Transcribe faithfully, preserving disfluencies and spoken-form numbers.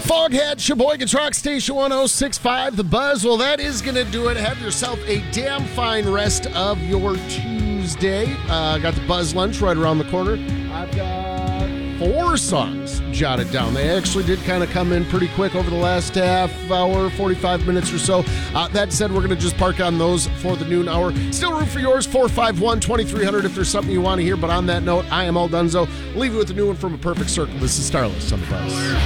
Foghat, Sheboygan's Rock Station one oh six point five, The Buzz. Well, that is going to do it. Have yourself a damn fine rest of your Tuesday. Uh, got the Buzz Lunch right around the corner. I've got four songs jotted down. They actually did kind of come in pretty quick over the last half hour, forty-five minutes or so. Uh, that said, we're going to just park on those for the noon hour. Still room for yours, four five one, two three zero zero if there's something you want to hear. But on that note, I am All Dunzo. Leave you with a new one from A Perfect Circle. This is Starless on the Buzz.